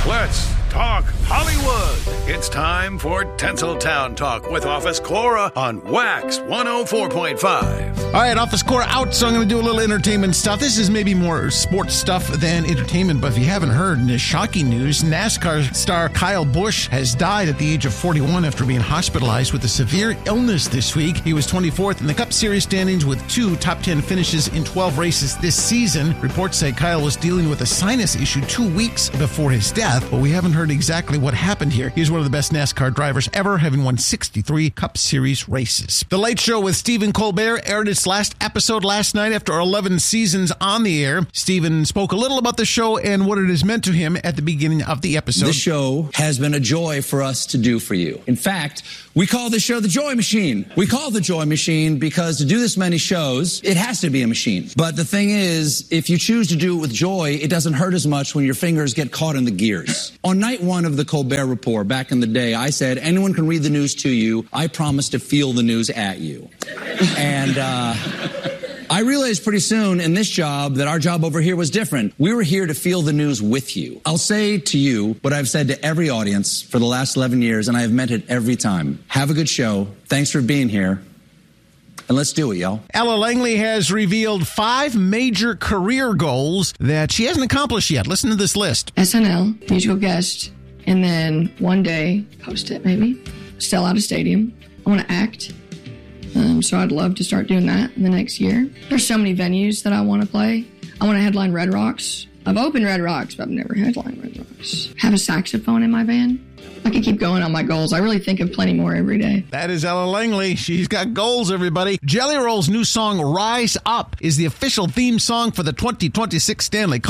Let's talk Hollywood. It's time for Tinseltown Talk with Office Cora on Wax 104.5. All right, Office Cora out, so I'm going to do a little entertainment stuff. This is maybe more sports stuff than entertainment, but if you haven't heard, in this shocking news, NASCAR star Kyle Busch has died at the age of 41 after being hospitalized with a severe illness this week. He was 24th in the Cup Series standings with 2 top 10 finishes in 12 races this season. Reports say Kyle was dealing with a sinus issue 2 weeks before his death, but we haven't heard exactly what happened here. He's one of the best NASCAR drivers ever, having won 63 Cup Series races. The Late Show with Stephen Colbert aired its last episode last night after 11 seasons on the air. Stephen spoke a little about the show and what it has meant to him at the beginning of the episode. This show has been a joy for us to do for you. In fact, we call this show the Joy Machine. We call it the Joy Machine because to do this many shows, it has to be a machine. But the thing is, if you choose to do it with joy, it doesn't hurt as much when your fingers get caught in the gears. On night 1 of the Colbert Report, back in the day, I said, anyone can read the news to you. I promise to feel the news at you. And I realized pretty soon in this job that our job over here was different. We were here to feel the news with you. I'll say to you what I've said to every audience for the last 11 years, and I have meant it every time. Have a good show. Thanks for being here. And let's do it, y'all. Ella Langley has revealed 5 major career goals that she hasn't accomplished yet. Listen to this list. SNL, musical guest, and then one day, host it maybe, sell out a stadium. I want to act. So I'd love to start doing that in the next year. There's so many venues that I want to play. I want to headline Red Rocks. I've opened Red Rocks, but I've never headlined Red Rocks. Have a saxophone in my band. I can keep going on my goals. I really think of plenty more every day. That is Ella Langley. She's got goals, everybody. Jelly Roll's new song, Rise Up, is the official theme song for the 2026 Stanley Cup.